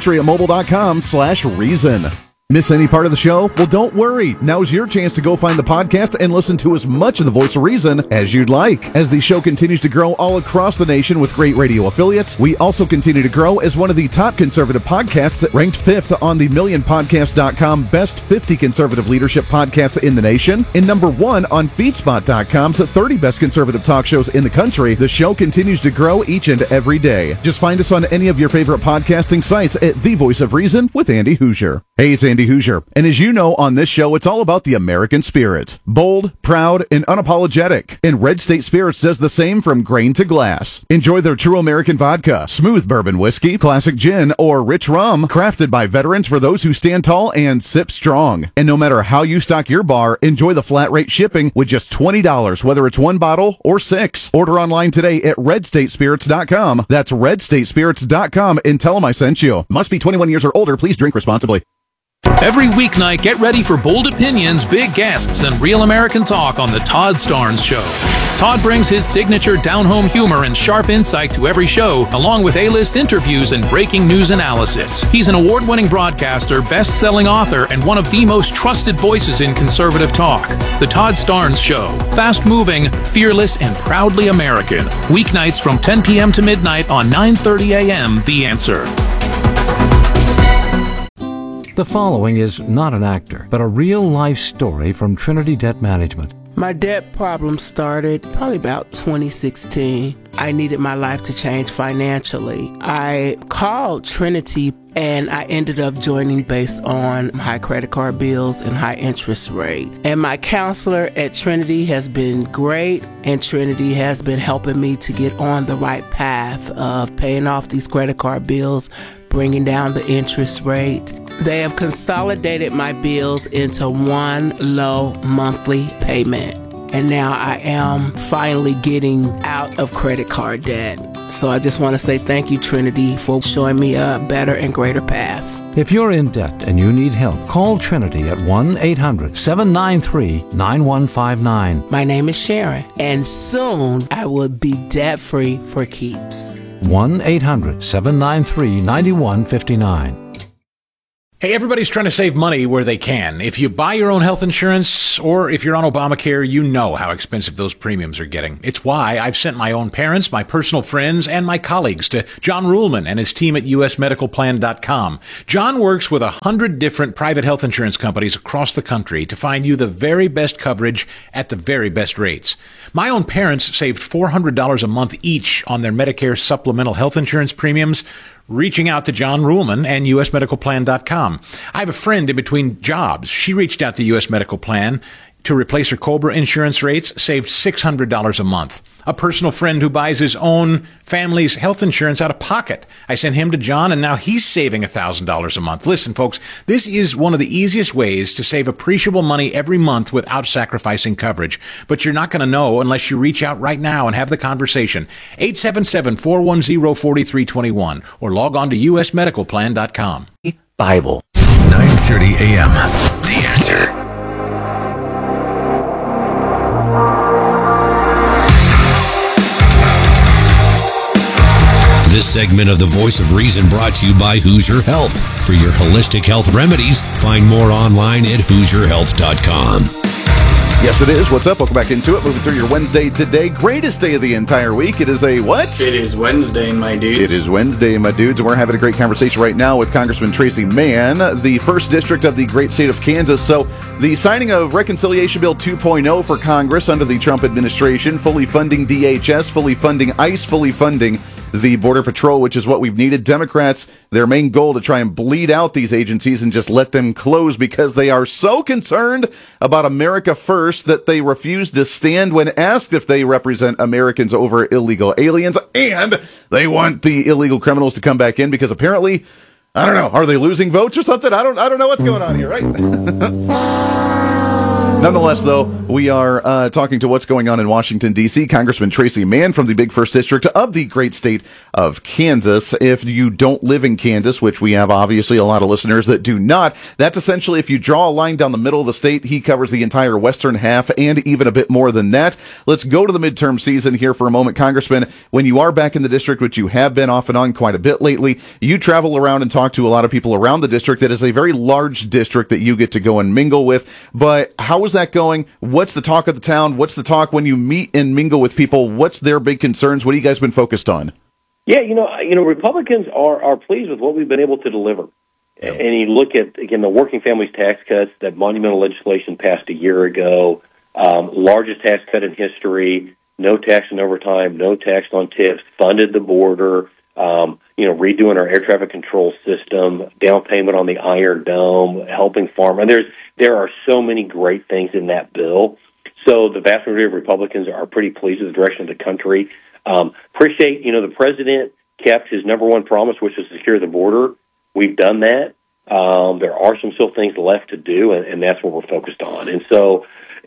[SPEAKER 1] patriotmobile.com/reason. Miss any part of the show? Well, don't worry. Now's your chance to go find the podcast and listen to as much of the Voice of Reason as you'd like. As the show continues to grow all across the nation with great radio affiliates, we also continue to grow as one of the top conservative podcasts, ranked 5th on the MillionPodcast.com Best 50 Conservative Leadership Podcasts in the nation, and number 1 on FeedSpot.com's 30 Best Conservative Talk Shows in the country. The show continues to grow each and every day. Just find us on any of your favorite podcasting sites at The Voice of Reason with Andy Hoosier. Hey, it's Andy Hoosier, and as you know, on this show, it's all about the American spirit. Bold, proud, and unapologetic. And Red State Spirits does the same from grain to glass. Enjoy their true American vodka, smooth bourbon whiskey, classic gin, or rich rum, crafted by veterans for those who stand tall and sip strong. And no matter how you stock your bar, enjoy the flat rate shipping with just $20, whether it's 1 bottle or 6. Order online today at redstatespirits.com. That's redstatespirits.com and tell them I sent you. Must be 21 years or older. Please drink responsibly.
[SPEAKER 19] Every weeknight, get ready for bold opinions, big guests, and real American talk on The Todd Starnes Show. Todd brings his signature down-home humor and sharp insight to every show, along with A-list interviews and breaking news analysis. He's an award-winning broadcaster, best-selling author, and one of the most trusted voices in conservative talk. The Todd Starnes Show. Fast-moving, fearless, and proudly American. Weeknights from 10 p.m. to midnight on 9:30 a.m. The Answer.
[SPEAKER 11] The following is not an actor, but a real-life story from Trinity Debt Management.
[SPEAKER 12] My debt problem started probably about 2016. I needed my life to change financially. I called Trinity and I ended up joining based on high credit card bills and high interest rate. And my counselor at Trinity has been great, and Trinity has been helping me to get on the right path of paying off these credit card bills, bringing down the interest rate. They have consolidated my bills into one low monthly payment. And now I am finally getting out of credit card debt. So I just want to say thank you, Trinity, for showing me a better and greater path.
[SPEAKER 11] If you're in debt and you need help, call Trinity at 1-800-793-9159.
[SPEAKER 12] My name is Sharon, and soon I will be debt-free for keeps.
[SPEAKER 11] 1-800-793-9159.
[SPEAKER 20] Hey, everybody's trying to save money where they can. If you buy your own health insurance or if you're on Obamacare, you know how expensive those premiums are getting. It's why I've sent my own parents, my personal friends, and my colleagues to John Ruhlman and his team at usmedicalplan.com. John works with 100 different private health insurance companies across the country to find you the very best coverage at the very best rates. My own parents saved $400 a month each on their Medicare supplemental health insurance premiums, reaching out to John Ruhlman and usmedicalplan.com. I have a friend in between jobs. She reached out to US Medical Plan to replace her COBRA insurance rates, saved $600 a month. A personal friend who buys his own family's health insurance out of pocket. I sent him to John, and now he's saving $1,000 a month. Listen, folks, this is one of the easiest ways to save appreciable money every month without sacrificing coverage. But you're not going to know unless you reach out right now and have the conversation. 877-410-4321 or log on to usmedicalplan.com.
[SPEAKER 19] Bible. 9:30 a.m. The Answer.
[SPEAKER 9] This segment of the Voice of Reason brought to you by Hoosier Health. For your holistic health remedies, find more online at HoosierHealth.com.
[SPEAKER 1] Yes, it is. What's up? Welcome back into it. Moving through your Wednesday today. Greatest day of the entire week. It is a what?
[SPEAKER 21] It is Wednesday, my dudes.
[SPEAKER 1] It is Wednesday, my dudes, and we're having a great conversation right now with Congressman Tracy Mann, the 1st District of the great state of Kansas. So the signing of Reconciliation Bill 2.0 for Congress under the Trump administration, fully funding DHS, fully funding ICE, fully funding the Border Patrol, which is what we've needed. Democrats, their main goal to try and bleed out these agencies and just let them close because they are so concerned about America first that they refuse to stand when asked if they represent Americans over illegal aliens, and they want the illegal criminals to come back in because apparently, I don't know, are they losing votes or something? I don't know what's going on here, right? Nonetheless, though, we are talking to what's going on in Washington, D.C. Congressman Tracy Mann from the big 1st District of the great state of Kansas. If you don't live in Kansas, which we have obviously a lot of listeners that do not, that's essentially if you draw a line down the middle of the state, he covers the entire western half and even a bit more than that. Let's go to the midterm season here for a moment. Congressman, when you are back in the district, which you have been off and on quite a bit lately, you travel around and talk to a lot of people around the district. That is a very large district that you get to go and mingle with. But how is that going? What's the talk of the town? What's the talk when you meet and mingle with people? What's their big concerns? What have you guys been focused on?
[SPEAKER 17] Yeah, Republicans are pleased with what we've been able to deliver. Yeah. And you look at, again, the working families tax cuts, that monumental legislation passed a year ago, largest tax cut in history, no tax on overtime, no tax on tips, funded the border, redoing our air traffic control system, down payment on the Iron Dome, helping farm. And there are so many great things in that bill. So the vast majority of Republicans are pretty pleased with the direction of the country. Appreciate, the president kept his number one promise, which was to secure the border. We've done that. There are still things left to do, and that's what we're focused on. And so,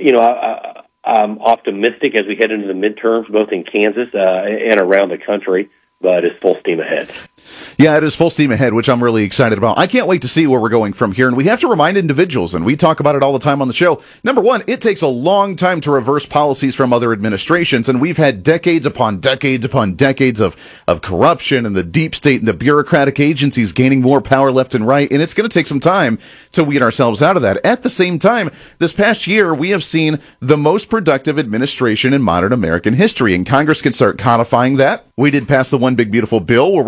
[SPEAKER 17] I'm optimistic as we head into the midterms, both in Kansas and around the country, but it's full steam ahead.
[SPEAKER 1] Yeah, it is full steam ahead, which I'm really excited about. I can't wait to see where we're going from here. And we have to remind individuals, and we talk about it all the time on the show. Number one, it takes a long time to reverse policies from other administrations. And we've had decades upon decades upon decades of corruption and the deep state and the bureaucratic agencies gaining more power left and right. And it's going to take some time to weed ourselves out of that. At the same time, this past year, we have seen the most productive administration in modern American history. And Congress can start codifying that. We did pass the One Big Beautiful Bill. We're working on some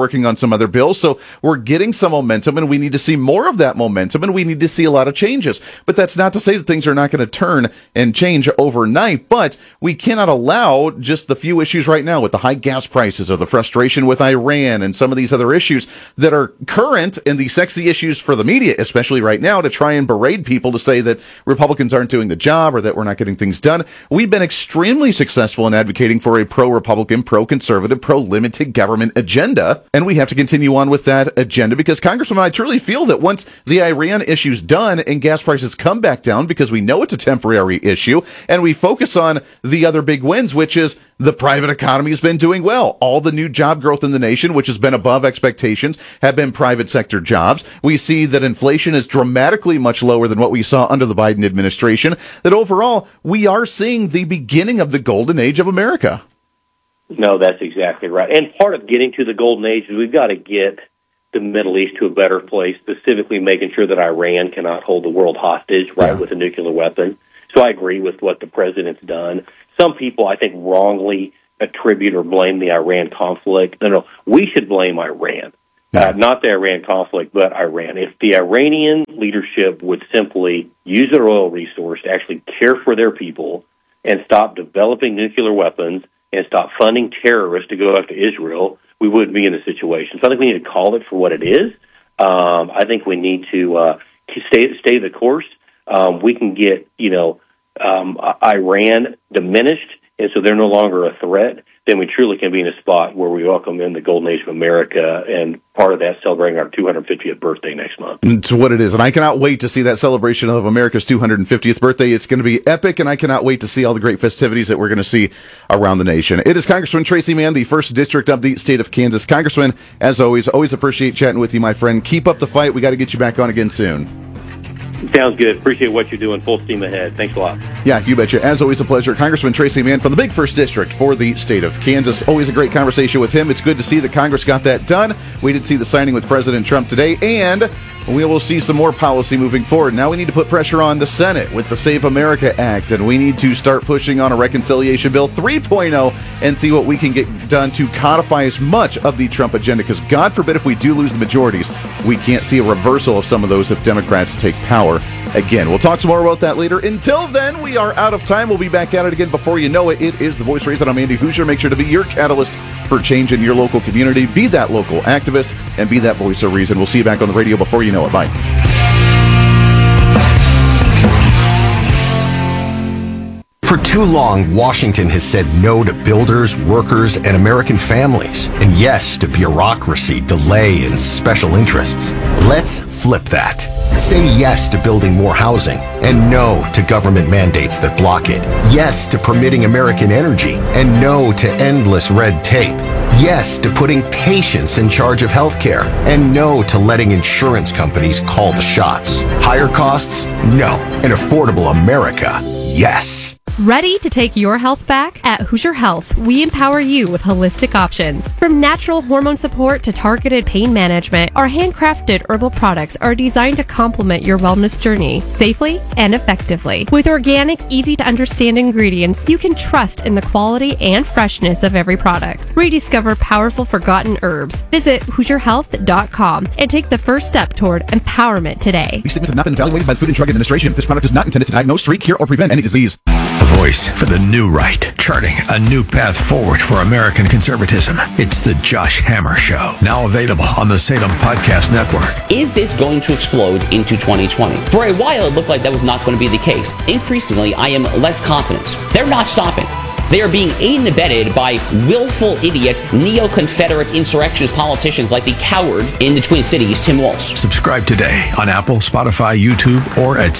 [SPEAKER 1] some other bills. So we're getting some momentum, and we need to see more of that momentum, and we need to see a lot of changes. But that's not to say that things are not going to turn and change overnight. But we cannot allow just the few issues right now with the high gas prices or the frustration with Iran and some of these other issues that are current and the sexy issues for the media, especially right now, to try and berate people to say that Republicans aren't doing the job or that we're not getting things done. We've been extremely successful in advocating for a pro-Republican, pro-conservative, pro-limited government agenda, and we have to continue on with that agenda because, Congresswoman, I truly feel that once the Iran issue's done and gas prices come back down, because we know it's a temporary issue, and we focus on the other big wins, which is the private economy has been doing well. All the new job growth in the nation, which has been above expectations, have been private sector jobs. We see that inflation is dramatically much lower than what we saw under the Biden administration, that overall we are seeing the beginning of the golden age of America.
[SPEAKER 17] No, that's exactly right. And part of getting to the golden age is we've got to get the Middle East to a better place, specifically making sure that Iran cannot hold the world hostage, right, with a nuclear weapon. So I agree with what the president's done. Some people, I think, wrongly attribute or blame the Iran conflict. No, we should blame Iran. Not the Iran conflict, but Iran. If the Iranian leadership would simply use their oil resource to actually care for their people and stop developing nuclear weapons and stop funding terrorists to go after Israel, we wouldn't be in this situation. So I think we need to call it for what it is. I think we need to stay the course. We can get, Iran diminished, and so they're no longer a threat. Then we truly can be in a spot where we welcome in the golden age of America, and part of that celebrating our 250th birthday next month.
[SPEAKER 1] It's what it is, and I cannot wait to see that celebration of America's 250th birthday. It's going to be epic, and I cannot wait to see all the great festivities that we're going to see around the nation. It is Congressman Tracy Mann, the 1st District of the state of Kansas. Congressman, as always appreciate chatting with you, my friend. Keep up the fight. We got to get you back on again soon.
[SPEAKER 17] Sounds good. Appreciate what you're doing. Full steam ahead. Thanks a lot.
[SPEAKER 1] Yeah, you betcha. As always, a pleasure. Congressman Tracy Mann from the big 1st District for the state of Kansas. Always a great conversation with him. It's good to see that Congress got that done. We did see the signing with President Trump today, and we will see some more policy moving forward. Now we need to put pressure on the Senate with the Save America Act, and we need to start pushing on a reconciliation bill 3.0 and see what we can get done to codify as much of the Trump agenda, because God forbid if we do lose the majorities, we can't see a reversal of some of those if Democrats take power again. We'll talk some more about that later. Until then, we are out of time. We'll be back at it again before you know it. It is The Voice Reason. I'm Andy Hoosier. Make sure to be your catalyst for change in your local community. Be that local activist and be that voice of reason. We'll see you back on the radio before you know it. Bye.
[SPEAKER 3] For too long, Washington has said no to builders, workers, and American families, and yes to bureaucracy, delay, and special interests. Let's flip that. Say yes to building more housing, and no to government mandates that block it. Yes to permitting American energy, and no to endless red tape. Yes to putting patients in charge of healthcare, and no to letting insurance companies call the shots. Higher costs? No. An affordable America? Yes.
[SPEAKER 5] Ready to take your health back? At Hoosier Health, we empower you with holistic options. From natural hormone support to targeted pain management, our handcrafted herbal products are designed to complement your wellness journey safely and effectively. With organic, easy-to-understand ingredients, you can trust in the quality and freshness of every product. Rediscover powerful forgotten herbs. Visit HoosierHealth.com and take the first step toward empowerment today.
[SPEAKER 1] These statements have not been evaluated by the Food and Drug Administration. This product is not intended to diagnose, treat, cure, or prevent any disease.
[SPEAKER 22] A voice for the new right, charting a new path forward for American conservatism. It's the Josh Hammer Show, now available on the Salem Podcast Network.
[SPEAKER 23] Is this going to explode into 2020? For a while, it looked like that was not going to be the case. Increasingly, I am less confident. They're not stopping. They are being aided and abetted by willful idiots, neo-Confederate insurrectionist politicians like the coward in the Twin Cities, Tim Walz.
[SPEAKER 22] Subscribe today on Apple, Spotify, YouTube, or at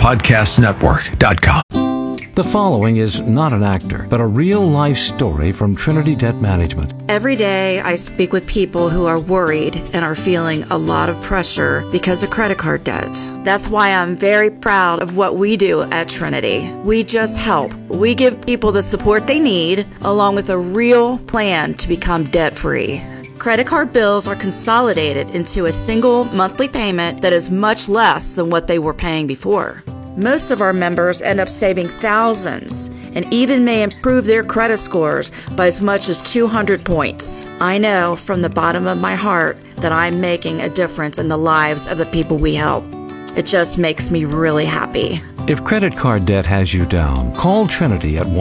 [SPEAKER 22] SalemPodcastNetwork.com.
[SPEAKER 11] The following is not an actor, but a real-life story from Trinity Debt Management.
[SPEAKER 24] Every day I speak with people who are worried and are feeling a lot of pressure because of credit card debt. That's why I'm very proud of what we do at Trinity. We just help. We give people the support they need, along with a real plan to become debt-free. Credit card bills are consolidated into a single monthly payment that is much less than what they were paying before. Most of our members end up saving thousands and even may improve their credit scores by as much as 200 points. I know from the bottom of my heart that I'm making a difference in the lives of the people we help. It just makes me really happy.
[SPEAKER 11] If credit card debt has you down, call Trinity at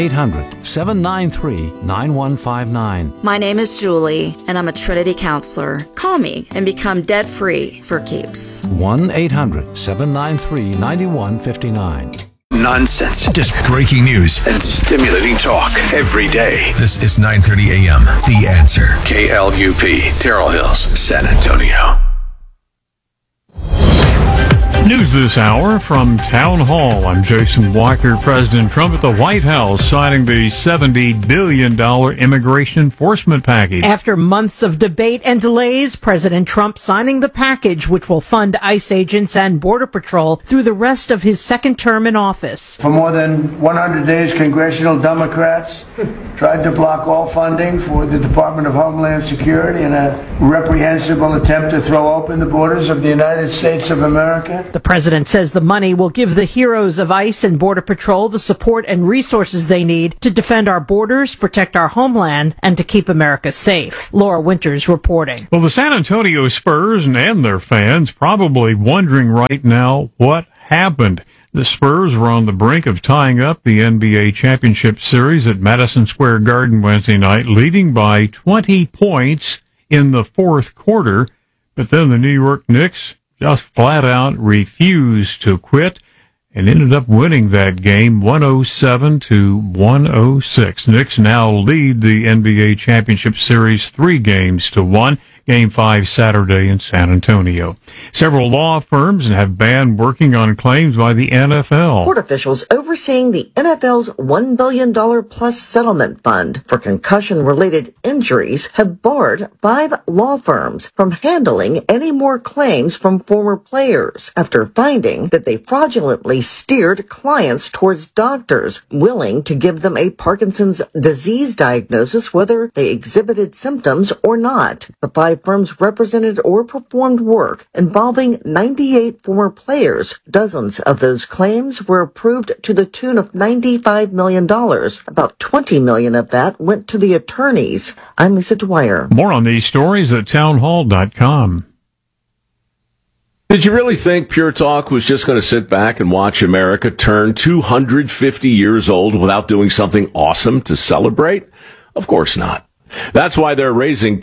[SPEAKER 11] 1-800-793-9159.
[SPEAKER 24] My name is Julie, and I'm a Trinity counselor. Call me and become debt-free for keeps.
[SPEAKER 11] 1-800-793-9159.
[SPEAKER 22] Nonsense. Just breaking news and stimulating talk every day. This is 9:30 a.m. The Answer. KLUP, Terrell Hills, San Antonio.
[SPEAKER 10] News this hour from Town Hall. I'm Jason Walker. President Trump at the White House signing the $70 billion immigration enforcement package.
[SPEAKER 4] After months of debate and delays, President Trump signing the package, which will fund ICE agents and Border Patrol through the rest of his second term in office.
[SPEAKER 6] For more than 100 days, congressional Democrats tried to block all funding for the Department of Homeland Security in a reprehensible attempt to throw open the borders of the United States of America.
[SPEAKER 4] The president says the money will give the heroes of ICE and Border Patrol the support and resources they need to defend our borders, protect our homeland, and to keep America safe. Laura Winters reporting.
[SPEAKER 10] Well, the San Antonio Spurs and their fans probably wondering right now what happened. The Spurs were on the brink of tying up the NBA championship series at Madison Square Garden Wednesday night, leading by 20 points in the fourth quarter. But then the New York Knicks just flat out refused to quit and ended up winning that game 107-106. Knicks now lead the NBA championship series 3-1. Game 5 Saturday in San Antonio. Several law firms have banned working on claims by the NFL.
[SPEAKER 7] Court officials overseeing the NFL's $1 billion plus settlement fund for concussion-related injuries have barred 5 law firms from handling any more claims from former players after finding that they fraudulently steered clients towards doctors willing to give them a Parkinson's disease diagnosis whether they exhibited symptoms or not. The 5 firms represented or performed work involving 98 former players. Dozens of those claims were approved to the tune of $95 million. About $20 million of that went to the attorneys. I'm Lisa Dwyer.
[SPEAKER 10] More on these stories at townhall.com.
[SPEAKER 8] Did you really think Pure Talk was just going to sit back and watch America turn 250 years old without doing something awesome to celebrate? Of course not. That's why they're raising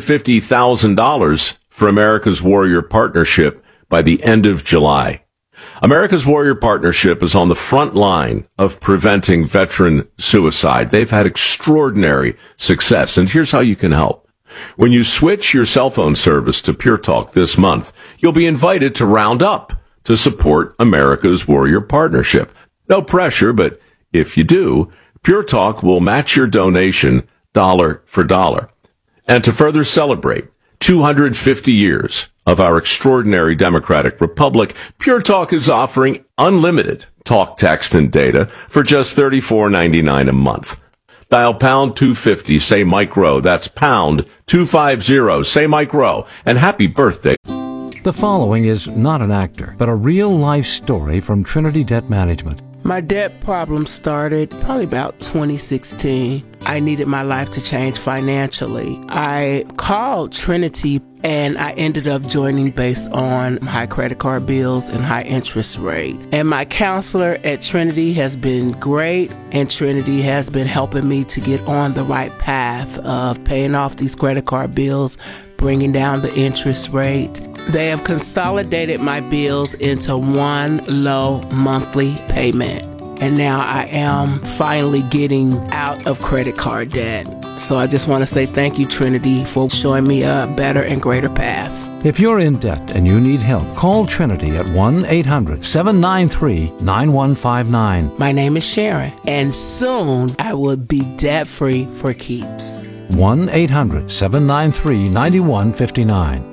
[SPEAKER 8] $250,000 for America's Warrior Partnership by the end of July. America's Warrior Partnership is on the front line of preventing veteran suicide. They've had extraordinary success, and here's how you can help. When you switch your cell phone service to Pure Talk this month, you'll be invited to round up to support America's Warrior Partnership. No pressure, but if you do, Pure Talk will match your donation dollar for dollar. And to further celebrate 250 years of our extraordinary democratic republic, Pure Talk is offering unlimited talk, text, and data for just $34.99 a month. Dial pound 250, say Mike Rowe. That's pound 250, say Mike Rowe. And happy birthday.
[SPEAKER 11] The following is not an actor, but a real-life story from Trinity Debt Management.
[SPEAKER 12] My debt problem started probably about 2016. I needed my life to change financially. I called Trinity and I ended up joining based on high credit card bills and high interest rate. And my counselor at Trinity has been great, and Trinity has been helping me to get on the right path of paying off these credit card bills, bringing down the interest rate. They have consolidated my bills into one low monthly payment. And now I am finally getting out of credit card debt. So I just want to say thank you, Trinity, for showing me a better and greater path.
[SPEAKER 11] If you're in debt and you need help, call Trinity at 1-800-793-9159.
[SPEAKER 12] My name is Sharon, and soon I will be debt-free for keeps.
[SPEAKER 11] 1-800-793-9159.